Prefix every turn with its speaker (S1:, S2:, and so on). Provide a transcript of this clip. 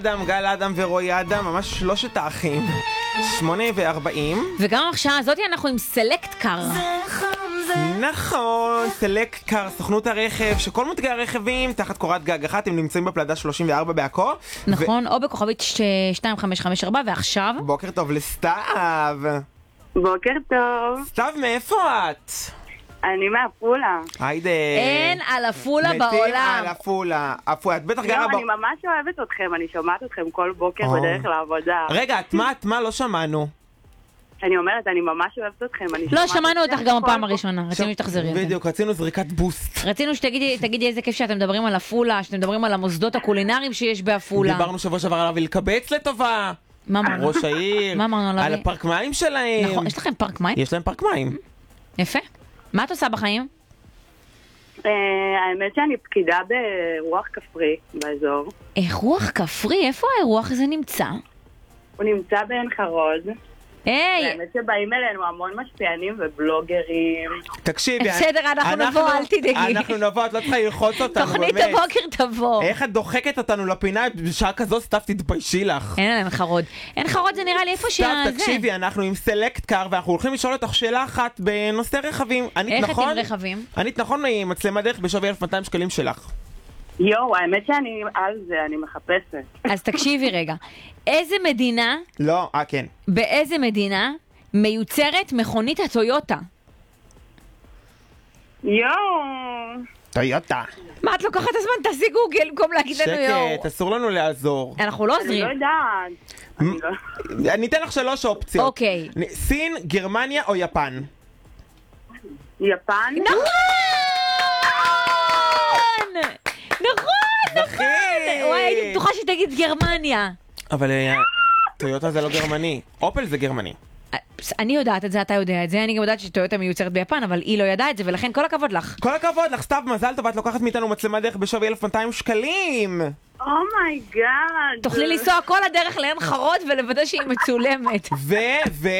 S1: אדם, גל אדם ורועי אדם, ממש שלושת האחים. 8:40.
S2: וגם עכשיו הזאת אנחנו עם סלקט קאר.
S1: נכון, סלקט קאר, סוכנות הרכב, שכל מותגי הרכבים תחת קורת גג אחת, הם נמצאים בפלדה 34 בעכו.
S2: נכון, או בכוכבית 2554, ועכשיו...
S1: בוקר טוב לסתיו.
S3: בוקר טוב.
S1: סתיו, מאיפה את?
S3: אני מעפולה.
S1: היידה.
S2: אין על עפולה בעולם.
S1: מתים על עפולה. עפולה, את בטח גרה...
S3: אני ממש אוהבת אתכם, אני שומעת אתכם כל בוקר בדרך לעבודה.
S1: רגע, את מה? לא שמענו.
S3: אני אומרת, אני ממש אוהבת אתכם.
S2: לא, שמענו אותך גם הפעם הראשונה, רצינו שתחזרי.
S1: בדיוק, רצינו זריקת בוסט.
S2: רצינו שתגידי איזה כיף שאתם מדברים על עפולה, שאתם מדברים על המוסדות הקולינריים שיש בעפולה.
S1: דיברנו שבוע שעבר עליו לקבץ לטובה.
S2: מה אמרנו?
S1: ראש העיר.
S2: מה אמרנו עליו?
S1: על הפארק מים שלהם.
S2: נכון, יש לכם פארק מים?
S1: יש להם פארק מים.
S2: יפה. מה את עושה בחיים?
S3: האמת שאני פקידה ברוח כפרי באזור.
S2: רוח כפרי? איפה האירוח הזה נמצא?
S3: הוא נמצא בעין חרוד.
S2: היי!
S3: האמת שבאים אלינו המון משפיענים ובלוגרים.
S1: תקשיבי,
S2: בסדר, אנחנו נבוא, אל תדאגי.
S1: אנחנו נבוא, את לא צריכה ללחוץ אותנו,
S2: תוכנית
S1: באמת.
S2: הבוקר תבוא.
S1: איך את דוחקת אותנו לפינה בשעה כזו, סתיו, תתביישי לך.
S2: אין עליהם חרוד. אין חרוד זה נראה לי איפה שזה.
S1: סתיו, תקשיבי, אנחנו עם סלקט קאר, ואנחנו הולכים לשאול אותך שאלה אחת בנושא רכבים.
S2: איך את עם רכבים?
S1: ענית נכון מצלמה דרך בשווי 1,200 שקלים שלך.
S3: יואו, האמת שאני על זה, אני מחפשת.
S2: אז תקשיבי רגע. איזה מדינה,
S1: לא, כן.
S2: באיזה מדינה מיוצרת מכונית הטויוטה?
S3: יואו.
S1: טויוטה.
S2: מה את לוקחת הזמן? תעשי גוגל במקום להגיד לנו יואו.
S1: שקט, אסור לנו לעזור.
S2: אנחנו לא
S3: אני
S2: עוזרים.
S3: לא יודעת.
S1: אני אתן לך 3 אופציות.
S2: אוקיי.
S1: סין, גרמניה או יפן?
S3: יפן?
S2: נכון! נכון!
S1: זכית!
S2: וואי, הייתי בטוחה שתגיד גרמניה.
S1: אבל טויוטה זה לא גרמני. אופל זה גרמני.
S2: אני יודעת את זה, אתה יודע את זה, אני גם יודעת שטויוטה מיוצרת ביפן, אבל היא לא ידעה את זה, ולכן כל הכבוד לך.
S1: כל הכבוד לך, סתיו, מזל טוב, את לוקחת מאיתנו מצלמה דרך בשווי 1,200 שקלים.
S3: אומייגאד.
S2: תוכלי לנסוע כל הדרך לעין חרוד ולוודא שהיא מצולמת.